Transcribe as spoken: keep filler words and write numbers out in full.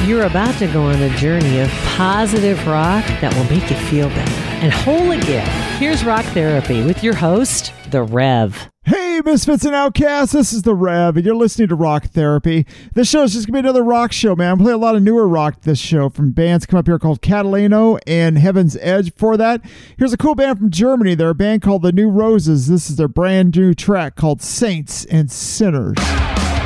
You're about to go on a journey of positive rock that will make you feel better and whole again. Here's Rock Therapy with your host, The Rev. Hey, Misfits and Outcasts, this is The Rev, and you're listening to Rock Therapy. This show is just going to be another rock show, man. I play a lot of newer rock this show from bands come up here called Catalano and Heaven's Edge. For that, here's a cool band from Germany. They're a band called The New Roses. This is their brand new track called Saints and Sinners.